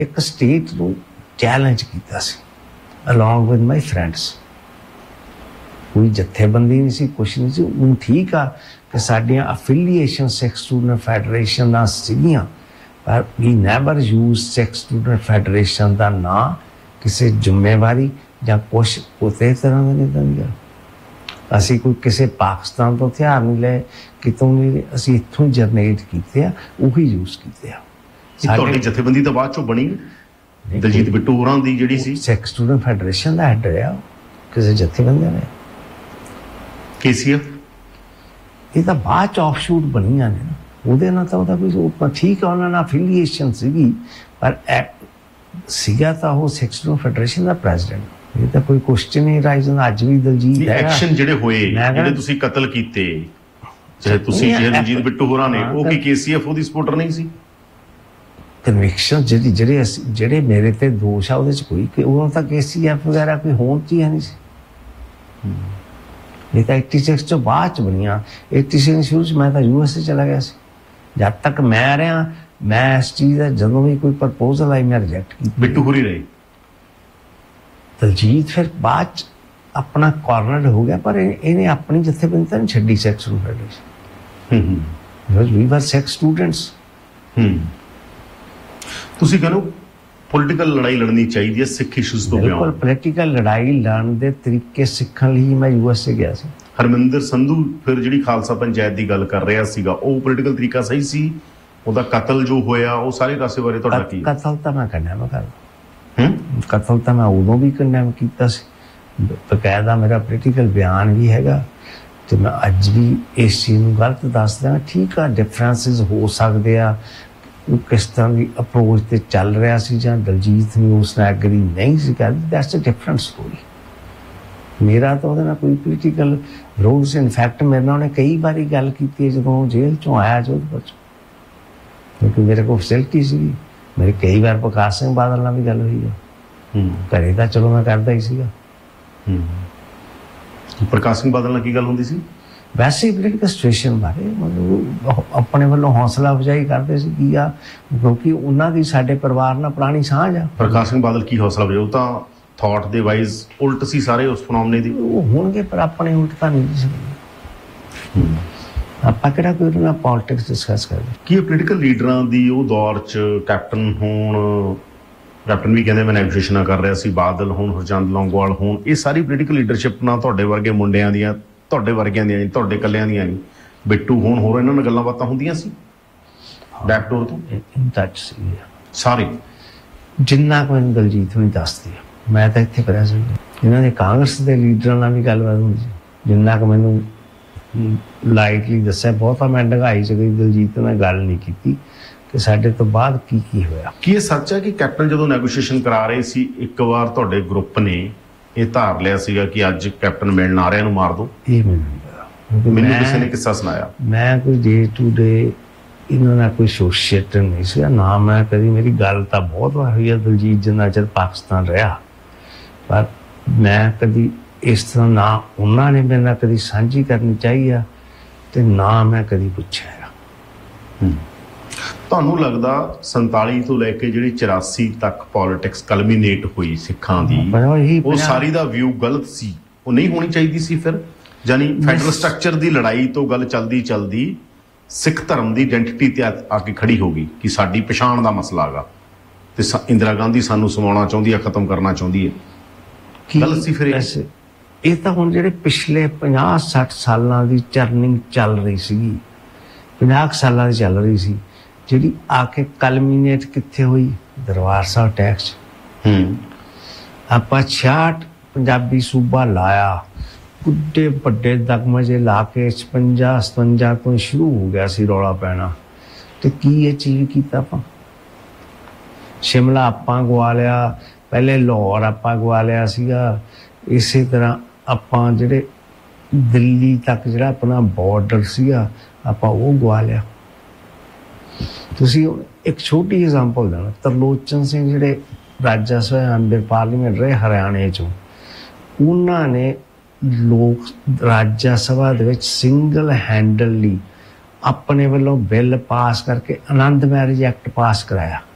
ਇੱਕ ਸਟੇਟ ਨੂੰ ਚੈਲੰਜ ਕੀਤਾ ਸੀ ਅਲੋਂਗ ਵਿਦ ਮਾਈ ਫਰੈਂਡਸ। ਕੋਈ ਜਥੇਬੰਦੀ ਨਹੀਂ ਸੀ, ਕੁਛ ਨਹੀਂ ਸੀ। ਹੁਣ ਠੀਕ ਆ ਕਿ ਸਾਡੀਆਂ ਅਫੀਲੀਏਸ਼ਨ ਸਿੱਖ ਸਟੂਡੈਂਟ ਫੈਡਰੇਸ਼ਨ ਨਾਲ ਸੀਗੀਆਂ, ਪਰ ਵੀ ਨੈਵਰ ਯੂਜ਼ ਸਿੱਖ ਸਟੂਡੈਂਟ ਫੈਡਰੇਸ਼ਨ ਦਾ ਨਾਂ ਕਿਸੇ ਜ਼ਿੰਮੇਵਾਰੀ ਜਾਂ ਕੁਛ ਉਸੇ ਤਰ੍ਹਾਂ ਦਾ ਨਹੀਂ ਦੰਗਾ। ਅਸੀਂ ਕੋਈ ਕਿਸੇ ਪਾਕਿਸਤਾਨ ਤੋਂ ਹਥਿਆਰ ਨਹੀਂ ਲਏ, ਕਿਤੋਂ ਨਹੀਂ, ਅਸੀਂ ਇੱਥੋਂ ਜਨਰੇਟ ਕੀਤੇ ਆ, ਉਹੀ ਯੂਜ਼ ਕੀਤੇ ਆ। ਤੁਹਾਡੀ ਜਥੇਬੰਦੀ ਤਾਂ ਬਾਅਦ ਚੋਂ ਬਣੀ, ਦਲਜੀਤ ਬਿੱਟੂ ਹੋਰਾਂ ਦੀ ਜਿਹੜੀ ਸੀ ਸਿੱਖ ਸਟੂਡੈਂਟ ਫੈਡਰੇਸ਼ਨ ਦਾ ਹੈਡ ਰਿਹਾ, ਕਿਸੇ ਜਥੇਬੰਦੀ ਨੇ। KCF ਇਹ ਤਾਂ ਬਾਅਦ ਚ ਆਫਸ਼ੂਟ ਬਣੀਆਂ ਨੇ ਨਾ, ਉਹਦੇ ਨਾਲ ਤਾਂ ਉਹਦਾ ਕੋਈ ਠੀਕ ਆ, ਉਹਨਾਂ ਨਾਲ ਅਫੀਲੀਏਸ਼ਨ ਸੀਗੀ, ਪਰ ਸੀਗਾ ਤਾਂ ਉਹ ਸਿੱਖ ਸਟੂਡੈਂਟ ਫੈਡਰੇਸ਼ਨ ਦਾ ਪ੍ਰੈਜ਼ੀਡੈਂਟ। ਇਹ ਤਾਂ ਕੋਈ ਕੁਐਸਚਨ ਨਹੀਂ ਰਾਈਜ਼ ਹੁੰਦਾ। ਅੱਜ ਵੀ ਦਲਜੀਤ ਐਕਸ਼ਨ ਜਿਹੜੇ ਹੋਏ, ਜਿਹੜੇ ਤੁਸੀਂ ਕਤਲ ਕੀਤੇ, ਚਾਹੇ ਤੁਸੀਂ ਚਾਹੇ ਦਲਜੀਤ ਬਿੱਟੂ ਹੋਰਾਂ ਨੇ, ਉਹ ਕੀ KCF ਉਹਦੀ ਸਪੋਰਟਰ ਨਹੀਂ ਸੀ? ਕਨਵਿਕਸ਼ਨ ਜਿਹੜੇ ਮੇਰੇ ਤੇ ਦੋਸ਼ ਆ ਉਹਦੇ ਚ ਕੋਈ, ਉਦੋਂ ਤਾਂ KCF ਵਗੈਰਾ ਕੋਈ ਹੋਣ ਚ ਹੀ ਨਹੀਂ ਸੀ। ਇਹ ਤਾਂ 86 ਤੋਂ ਬਾਅਦ ਚ ਬਣੀਆਂ। 86 ਸ਼ੁਰੂ ਚ ਮੈਂ ਤਾਂ USA ਚਲਾ ਗਿਆ ਸੀ। ਜਦ ਤੱਕ ਮੈਂ ਰਿਹਾ, ਮੈਂ ਇਸ ਚੀਜ਼ ਦਾ ਜਦੋਂ ਵੀ ਕੋਈ ਪ੍ਰਪੋਜ਼ਲ ਆਈ ਮੈਂ ਰਿਜੈਕਟ ਕੀਤੀ। ਬਿੱਟੂ ਹੋਰੀ ਰਹੇ। ਦਲਜੀਤ ਫਿਰ ਬਾਅਦ ਚ ਆਪਣਾ ਕਾਰਨਰ ਹੋ ਗਿਆ, ਪਰ ਇਹਨੇ ਆਪਣੀ ਜਥੇਬੰਦੀ ਤਾਂ ਨਹੀਂ ਛੱਡੀ ਸਿੱਖ ਸਟੂਡੈਂਟ ਫੈਡਰੇਸ਼ਨ। ਵੀ ਵਰ ਸਿੱਖ ਸਟੂਡੈਂਟਸ। ਤੁਸੀਂ ਕਹਿੰਦੇ ਪੋਲੀਟੀਕਲ ਲੜਾਈ ਲੜਨੀ ਚਾਹੀਦੀ ਹੈ ਸਿੱਖ ਇਸ਼ੂਜ਼ ਤੋਂ। ਬਿਲਕੁਲ, ਪੋਲੀਟੀਕਲ ਲੜਾਈ ਲੜਨ ਦੇ ਤਰੀਕੇ ਸਿੱਖਣ ਲਈ ਮੈਂ USA ਗਿਆ ਸੀ। ਹਰਮਿੰਦਰ ਸੰਧੂ ਫਿਰ ਜਿਹੜੀ ਖਾਲਸਾ ਪੰਚਾਇਤ ਦੀ ਗੱਲ ਕਰ ਰਿਹਾ ਸੀਗਾ, ਉਹ ਪੋਲੀਟੀਕਲ ਤਰੀਕਾ ਸਹੀ ਸੀ? ਉਹਦਾ ਕਤਲ ਜੋ ਹੋਇਆ, ਉਹ ਸਾਰੇ ਕਾਸੇ ਬਾਰੇ ਤੁਹਾਡਾ ਕੀ? ਕਤਲ ਤਾਂ ਮੈਂ ਕੰਡੈਮ ਕਰਦਾ। ਕਤਲ ਤਾਂ ਮੈਂ ਉਦੋਂ ਵੀ ਕੰਡੈਮ ਕੀਤਾ ਸੀ, ਬਕਾਇਦਾ ਮੇਰਾ ਪੋਲੀਟੀਕਲ ਬਿਆਨ ਵੀ ਹੈਗਾ, ਤੇ ਮੈਂ ਅੱਜ ਵੀ ਇਸ ਚੀਜ਼ ਨੂੰ ਗਲਤ ਦੱਸਦਾ। ਠੀਕ ਆ, ਡਿਫਰੈਂਸਿਸ ਹੋ ਸਕਦੇ ਆ, ਉਹ ਕਿਸ ਤਰ੍ਹਾਂ ਦੀ ਅਪਰੋਚ ਤੇ ਚੱਲ ਰਿਹਾ ਸੀ, ਜਾਂ ਦਲਜੀਤ ਨੇ ਉਸ ਨਾਲ ਐਗਰੀ ਨਹੀਂ ਸੀ ਕਰਦੀ, ਦੈਟਸ ਅ ਡਿਫਰੈਂਟ ਸਟੋਰੀ। ਮੇਰਾ ਤਾਂ ਉਹਦੇ ਨਾਲ ਕੋਈ ਪੋਲੀਟੀਕਲ ਰੋਲਸ, ਇਨਫੈਕਟ ਮੇਰੇ ਨਾਲ ਉਹਨੇ ਕਈ ਵਾਰੀ ਗੱਲ ਕੀਤੀ ਹੈ ਜਦੋਂ ਜੇਲ੍ਹ ਚੋਂ ਆਇਆ ਜੋਧਪੁਰ ਚੋਂ, ਕਿਉਂਕਿ ਮੇਰੇ ਕੋਲ ਫੈਸਿਲਿਟੀ ਸੀਗੀ। ਮੇਰੀ ਕਈ ਵਾਰ ਪ੍ਰਕਾਸ਼ ਸਿੰਘ ਬਾਦਲ ਨਾਲ ਵੀ ਗੱਲ ਹੋਈ ਹੈ। ਘਰੇ ਤਾਂ ਚਲੋ ਮੈਂ ਕਰਦਾ ਹੀ ਸੀਗਾ। ਪ੍ਰਕਾਸ਼ ਸਿੰਘ ਬਾਦਲ ਨਾਲ ਕੀ ਗੱਲ ਹੁੰਦੀ ਸੀ? ਵੈਸੇ ਹੀ ਪੋਲੀਟੀਕਲ ਸਿਚੁਏਸ਼ਨ ਬਾਰੇ ਮਤਲਬ ਆਪਣੇ ਵੱਲੋਂ ਹੌਸਲਾ ਅਫਜ਼ਾਈ ਕਰਦੇ ਸੀ ਕੀ ਆ, ਕਿਉਂਕਿ ਉਹਨਾਂ ਦੀ ਸਾਡੇ ਪਰਿਵਾਰ ਨਾਲ ਪੁਰਾਣੀ ਸਾਂਝ ਆ। ਪ੍ਰਕਾਸ਼ ਸਿੰਘ ਬਾਦਲ ਕੀ ਹੌਸਲਾ ਅਫਜ਼ਾਈ? ਉਹ ਤਾਂ ਥਾਟ ਦੇ ਵਾਈਜ਼ ਉਲਟ ਸੀ ਸਾਰੇ ਉਸ ਫਨੋਮਨੇ ਦੀ। ਉਹ ਹੋਣਗੇ, ਪਰ ਆਪਣੇ ਉਲਟ ਤਾਂ ਨਹੀਂ ਸੀ। ਆਪਾਂ ਕਿਹੜਾ ਕੋਈ ਉਹਨਾਂ ਪੋਲਿਟਿਕਸ ਡਿਸਕਸ ਕਰਦੇ। ਕੀ ਪੋਲੀਟੀਕਲ ਲੀਡਰਾਂ ਦੀ ਉਹ ਦੌਰ 'ਚ ਕੈਪਟਨ ਹੋਣ, ਕੈਪਟਨ ਵੀ ਕਹਿੰਦੇ ਮੈਂ ਨੈਗੋਸ਼ੀਏਸ਼ਨਾਂ ਕਰ ਰਿਹਾ ਸੀ, ਬਾਦਲ ਹੋਣ, ਹਰਚੰਦ ਲੌਂਗੋਵਾਲ ਹੋਣ, ਇਹ ਸਾਰੀ ਪੋਲੀਟੀਕਲ ਲੀਡਰਸ਼ਿਪ ਨਾਲ ਤੁਹਾਡੇ ਵਰਗੇ ਮੁੰਡਿਆਂ ਦੀਆਂ, ਤੁਹਾਡੇ ਵਰਗਿਆਂ ਦੀਆਂ, ਤੁਹਾਡੇ ਇਕੱਲਿਆਂ ਦੀਆਂ ਨਹੀਂ, ਬਿੱਟੂ ਹੋਣ, ਹੋਰ ਇਹਨਾਂ ਨਾਲ ਗੱਲਾਂ ਬਾਤਾਂ ਹੁੰਦੀਆਂ ਸੀ ਬੈਕਡੋਰ ਤੋਂ? ਟੱਚ ਸੀ ਸਾਰੇ, ਜਿੰਨਾ ਕੁ ਮੈਨੂੰ ਦਲਜੀਤ ਨੂੰ ਦੱਸਦੀ ਆ। ਮੈਂ ਤਾਂ ਇੱਥੇ ਪ੍ਰੈਜ਼ੈਂਟ, ਇਹਨਾਂ ਦੇ ਕਾਂਗਰਸ ਦੇ ਲੀਡਰਾਂ ਨਾਲ ਵੀ ਗੱਲਬਾਤ ਹੁੰਦੀ ਸੀ, ਜਿੰਨਾ ਕੁ ਮੈਨੂੰ ਲਾਈਟਲੀ ਦੱਸਿਆ। ਬਹੁਤਾ ਮੈਂ ਡੰਗਾਈ ਚ ਗਈ, ਦਲਜੀਤ ਨਾਲ ਗੱਲ ਨਹੀਂ ਕੀਤੀ ਕਿ ਸਾਡੇ ਤੋਂ ਬਾਅਦ ਕੀ ਹੋਇਆ। ਕੀ ਇਹ ਸੱਚ ਹੈ ਕਿ ਕੈਪਟਨ ਜਦੋਂ ਨੈਗੋਸ਼ੀਏਸ਼ਨ ਕਰਾ ਰਹੇ ਸੀ, ਇੱਕ ਵਾਰ ਤੁਹਾਡੇ ਗਰੁੱਪ ਨੇ ਇਹ ਧਾਰ ਲਿਆ ਸੀਗਾ ਕਿ ਅੱਜ ਕੈਪਟਨ ਮਿਲਣ ਆ ਰਿਹਾ, ਇਹਨੂੰ ਮਾਰ ਦੋ? ਇਹ ਮੈਨੂੰ ਕਿਸੇ ਨੇ ਕਿੱਸਾ ਸੁਣਾਇਆ। ਮੈਂ ਕੋਈ ਡੇ ਟੂ ਡੇ ਇਹਨਾਂ ਨਾਲ ਕੋਈ ਐਸੋਸੀਏਟ ਨਹੀਂ ਸੀ ਨਾ। ਮੈਂ ਕਦੀ, ਮੇਰੀ ਗੱਲ ਤਾਂ ਬਹੁਤ ਵਾਰ ਹੋਈ ਹੈ ਦਲਜੀਤ ਜਿੰਨਾ ਚਿਰ ਪਾਕਿਸਤਾਨ ਰਿਹਾ, ਪਰ ਮੈਂ ਕਦੀ ਇਸ ਤਰ੍ਹਾਂ ਨਾ ਉਹਨਾਂ ਨੇ ਮੇਰੇ ਨਾਲ ਕਦੀ ਸਾਂਝੀ ਕਰਨੀ ਚਾਹੀ ਆ, ਤੇ ਨਾ ਮੈਂ ਕਦੀ ਪੁੱਛਿਆ। ਤੁਹਾਨੂੰ ਲੱਗਦਾ 47 ਤੋਂ ਲੈ ਕੇ ਜਿਹੜੀ 84 ਤੱਕ ਪੋਲਿਟਿਕਸ ਕਲਮੀਨੇਟ ਹੋਈ ਸਿੱਖਾਂ ਦੀ, ਉਹ ਸਾਰੀ ਦਾ ਵਿਊ ਗਲਤ ਸੀ? ਉਹ ਨਹੀਂ ਹੋਣੀ ਚਾਹੀਦੀ ਸੀ ਫਿਰ? ਯਾਨੀ ਫੈਡਰਲ ਸਟਰਕਚਰ ਦੀ ਲੜਾਈ ਤੋਂ ਗੱਲ ਚਲਦੀ ਸਿੱਖ ਧਰਮ ਦੀ ਆਇਡੈਂਟੀਟੀ ਤੇ ਆ ਕੇ ਖੜੀ ਹੋ ਗਈ ਕਿ ਸਾਡੀ ਪਛਾਣ ਦਾ ਮਸਲਾ ਹੈਗਾ, ਤੇ ਇੰਦਰਾ ਗਾਂਧੀ ਸਾਨੂੰ ਸਮਾਉਣਾ ਚਾਹੁੰਦੀ ਹੈ, ਖਤਮ ਕਰਨਾ ਚਾਹੁੰਦੀ ਹੈ। ਗਲਤ ਸੀ ਫਿਰ ਇਹ ਤਾਂ ਹੁਣ ਜਿਹੜੇ ਪਿਛਲੇ 50-60 ਸਾਲਾਂ ਦੀ ਚਰਨਿੰਗ ਚੱਲ ਰਹੀ ਸੀਗੀ, 50 ਸਾਲਾਂ ਦੀ ਚੱਲ ਰਹੀ ਸੀ, ਜਿਹੜੀ ਆ ਕੇ ਕਲਮੀਨੇਟ ਕਿੱਥੇ ਹੋਈ? ਦਰਬਾਰ ਸਾਹਿਬ ਟੈਕਸ। ਆਪਾਂ 66 ਪੰਜਾਬੀ ਸੂਬਾ ਲਾਇਆ, ਗੁੱਡੇ ਵੱਡੇ ਦਗਮਜੇ ਲਾ ਕੇ 56-57 ਤੋਂ ਸ਼ੁਰੂ ਹੋ ਗਿਆ ਸੀ ਰੌਲਾ ਪੈਣਾ, ਤੇ ਕੀ ਅਚੀਵ ਕੀਤਾ ਆਪਾਂ? ਸ਼ਿਮਲਾ ਆਪਾਂ ਗਵਾ ਲਿਆ, ਪਹਿਲੇ ਲਾਹੌਰ ਆਪਾਂ ਗਵਾ ਲਿਆ ਸੀਗਾ, ਇਸੇ ਤਰ੍ਹਾਂ ਆਪਾਂ ਜਿਹੜੇ ਦਿੱਲੀ ਤੱਕ ਜਿਹੜਾ ਆਪਣਾ ਬਾਰਡਰ ਸੀਗਾ ਆਪਾਂ ਉਹ ਗਵਾ ਲਿਆ। ਤੁਸੀਂ ਇੱਕ ਛੋਟੀ ਐਗਜ਼ਾਮਪਲ ਦੇਣਾ, ਤਰਲੋਚਨ ਸਿੰਘ ਜਿਹੜੇ ਰਾਜਾ ਸਭਾ ਅੰਦਰ ਪਾਰਲੀਮੈਂਟ ਰਹੇ ਹਰਿਆਣੇ 'ਚੋਂ, ਉਹਨਾਂ ਨੇ ਲੋਕ ਰਾਜਾ ਸਭਾ ਦੇ ਵਿੱਚ ਸਿੰਗਲ ਹੈਂਡਲੀ ਆਪਣੇ ਵੱਲੋਂ ਬਿੱਲ ਪਾਸ ਕਰਕੇ ਆਨੰਦ ਮੈਰਿਜ ਐਕਟ ਪਾਸ ਕਰਾਇਆ।